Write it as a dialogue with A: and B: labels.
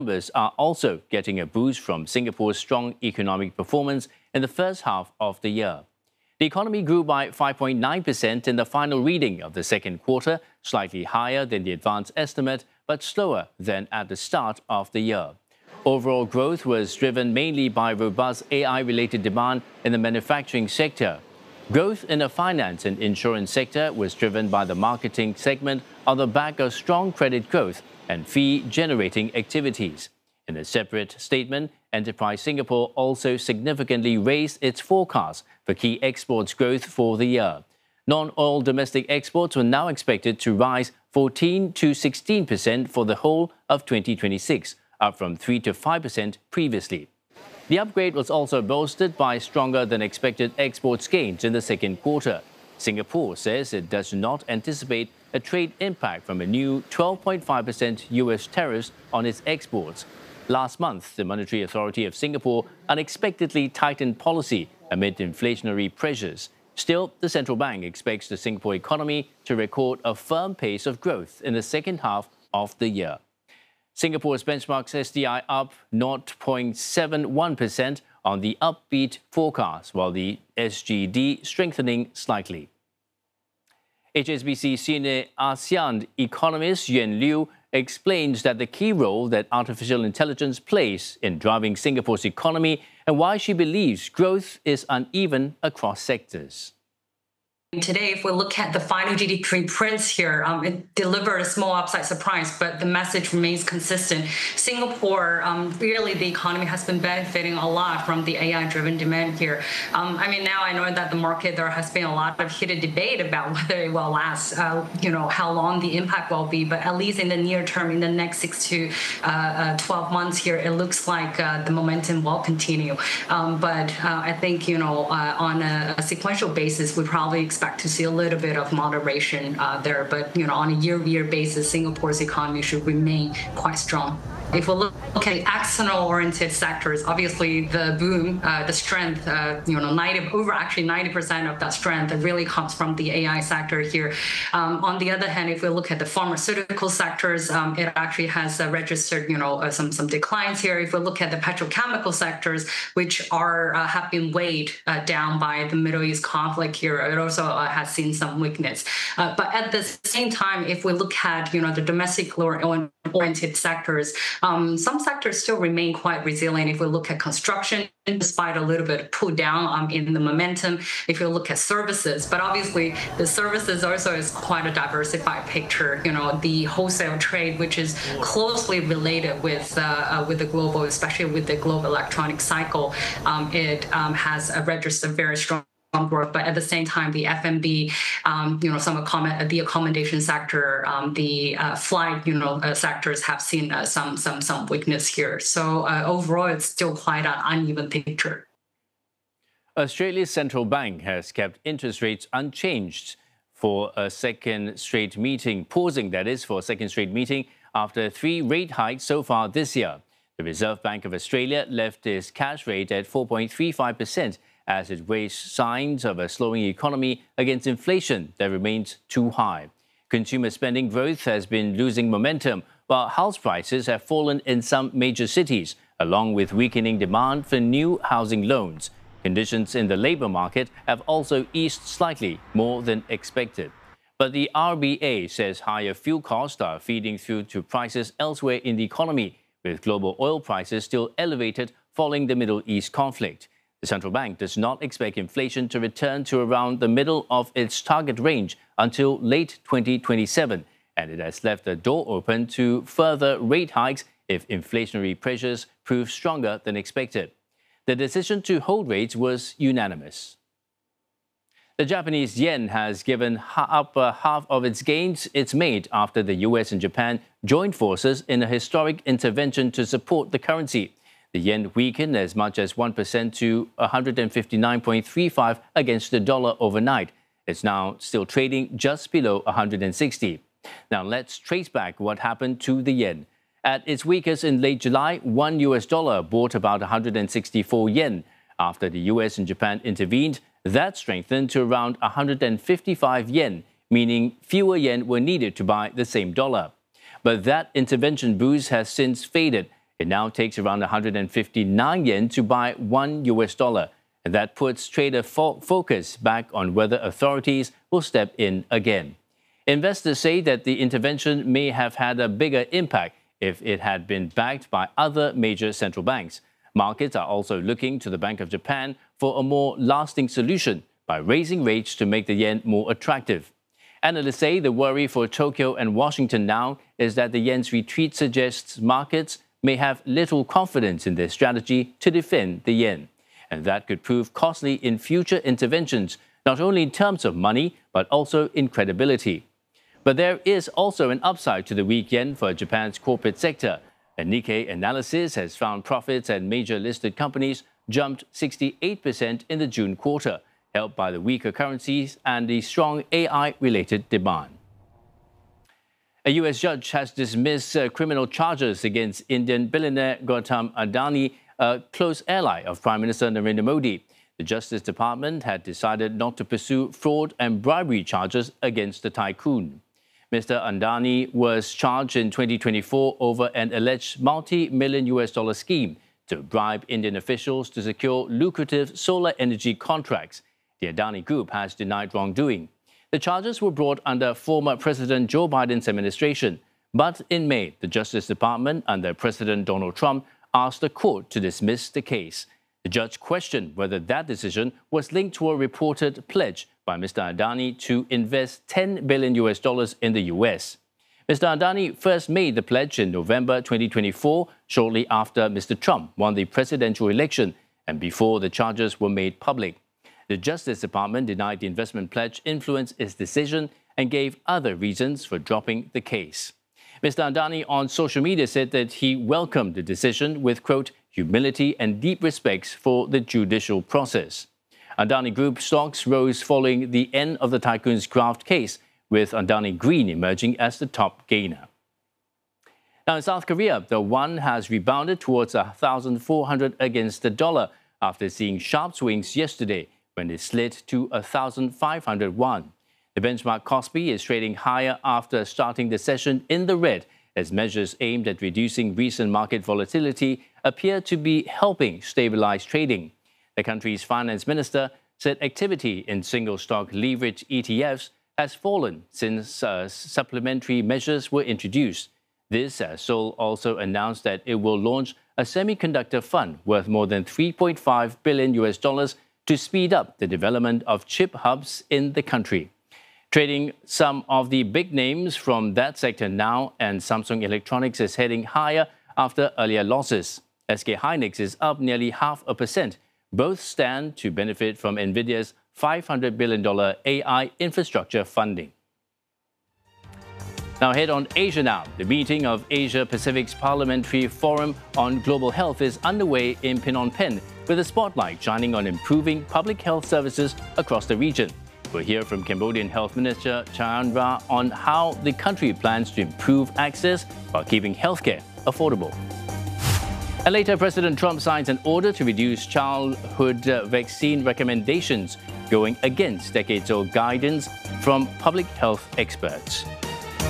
A: numbers are also getting a boost from Singapore's strong economic performance in the first half of the year. The economy grew by 5.9% in the final reading of the second quarter, slightly higher than the advanced estimate, but slower than at the start of the year. Overall growth was driven mainly by robust AI-related demand in the manufacturing sector. Growth in the finance and insurance sector was driven by the marketing segment on the back of strong credit growth and fee-generating activities. In a separate statement, Enterprise Singapore also significantly raised its forecast for key exports growth for the year. Non-oil domestic exports were now expected to rise 14 to 16% for the whole of 2026, up from 3 to 5% previously. The upgrade was also bolstered by stronger than expected exports gains in the second quarter. Singapore says it does not anticipate a trade impact from a new 12.5% US tariffs on its exports. Last month, the Monetary Authority of Singapore unexpectedly tightened policy amid inflationary pressures. Still, the central bank expects the Singapore economy to record a firm pace of growth in the second half of the year. Singapore's benchmark SDI up 0.71% on the upbeat forecast, while the SGD strengthening slightly. HSBC senior ASEAN economist Yuan Liu explains that the key role that artificial intelligence plays in driving Singapore's economy and why she believes growth is uneven across sectors.
B: Today, if we look at the final GDP prints here, it delivered a small upside surprise, but the message remains consistent. Singapore, really the economy has been benefiting a lot from the AI-driven demand here. Now I know that the market, there has been a lot of heated debate about whether it will last, how long the impact will be, but at least in the near term, in the next 6 to 12 months here, it looks like the momentum will continue. But I think, on a sequential basis, we probably expect to see a little bit of moderation there, but on a year-over-year basis, Singapore's economy should remain quite strong. If we look at external-oriented sectors, obviously the boom, the strength, over 90% of that strength really comes from the AI sector here. On the other hand, if we look at the pharmaceutical sectors, it actually has registered, some declines here. If we look at the petrochemical sectors, which have been weighed down by the Middle East conflict here, it also has seen some weakness. But at the same time, if we look at, the domestic-oriented sectors, some sectors still remain quite resilient. If we look at construction, despite a little bit of pull down in the momentum, if you look at services, but obviously the services also is quite a diversified picture. The wholesale trade, which is closely related with the global, especially with the global electronic cycle, it has registered very strong growth, but at the same time, the F&B, the accommodation sector, the flight, sectors have seen some weakness here. So overall, it's still quite an uneven picture.
A: Australia's central bank has kept interest rates unchanged for a second straight meeting, pausing that is for a second straight meeting after 3 rate hikes so far this year. The Reserve Bank of Australia left its cash rate at 4.35%. as it weighs signs of a slowing economy against inflation that remains too high. Consumer spending growth has been losing momentum, while house prices have fallen in some major cities, along with weakening demand for new housing loans. Conditions in the labour market have also eased slightly more than expected. But the RBA says higher fuel costs are feeding through to prices elsewhere in the economy, with global oil prices still elevated following the Middle East conflict. The central bank does not expect inflation to return to around the middle of its target range until late 2027, and it has left the door open to further rate hikes if inflationary pressures prove stronger than expected. The decision to hold rates was unanimous. The Japanese yen has given up half of its gains it's made after the US and Japan joined forces in a historic intervention to support the currency. The yen weakened as much as 1% to 159.35 against the dollar overnight. It's now still trading just below 160. Now let's trace back what happened to the yen. At its weakest in late July, $1 bought about 164 yen. After the US and Japan intervened, that strengthened to around 155 yen, meaning fewer yen were needed to buy the same dollar. But that intervention boost has since faded. It now takes around 159 yen to buy $1, and that puts trader focus back on whether authorities will step in again. Investors say that the intervention may have had a bigger impact if it had been backed by other major central banks. Markets are also looking to the Bank of Japan for a more lasting solution by raising rates to make the yen more attractive. Analysts say the worry for Tokyo and Washington now is that the yen's retreat suggests markets may have little confidence in their strategy to defend the yen. And that could prove costly in future interventions, not only in terms of money, but also in credibility. But there is also an upside to the weak yen for Japan's corporate sector. A Nikkei analysis has found profits at major listed companies jumped 68% in the June quarter, helped by the weaker currencies and the strong AI-related demand. A U.S. judge has dismissed criminal charges against Indian billionaire Gautam Adani, a close ally of Prime Minister Narendra Modi. The Justice Department had decided not to pursue fraud and bribery charges against the tycoon. Mr. Adani was charged in 2024 over an alleged multi-million US dollar scheme to bribe Indian officials to secure lucrative solar energy contracts. The Adani Group has denied wrongdoing. The charges were brought under former President Joe Biden's administration. But in May, the Justice Department under President Donald Trump asked the court to dismiss the case. The judge questioned whether that decision was linked to a reported pledge by Mr. Adani to invest $10 billion in the U.S. Mr. Adani first made the pledge in November 2024, shortly after Mr. Trump won the presidential election and before the charges were made public. The Justice Department denied the investment pledge influenced its decision and gave other reasons for dropping the case. Mr. Adani on social media said that he welcomed the decision with, quote, humility and deep respect for the judicial process. Adani Group stocks rose following the end of the tycoon's graft case, with Adani Green emerging as the top gainer. Now in South Korea, the won has rebounded towards 1,400 against the dollar after seeing sharp swings yesterday when it slid to 1,500 won. The benchmark Kospi is trading higher after starting the session in the red, as measures aimed at reducing recent market volatility appear to be helping stabilize trading. The country's finance minister said activity in single-stock leverage ETFs has fallen since supplementary measures were introduced. This as Seoul also announced that it will launch a semiconductor fund worth more than $3.5 billion to speed up the development of chip hubs in the country. Trading some of the big names from that sector now, and Samsung Electronics is heading higher after earlier losses. SK Hynix is up nearly 0.5%. Both stand to benefit from NVIDIA's $500 billion AI infrastructure funding. Now head on Asia now. The meeting of Asia-Pacific's Parliamentary Forum on Global Health is underway in Phnom Penh, with a spotlight shining on improving public health services across the region. We'll hear from Cambodian Health Minister Chandra on how the country plans to improve access while keeping healthcare affordable. And later, President Trump signs an order to reduce childhood vaccine recommendations, going against decades-old guidance from public health experts.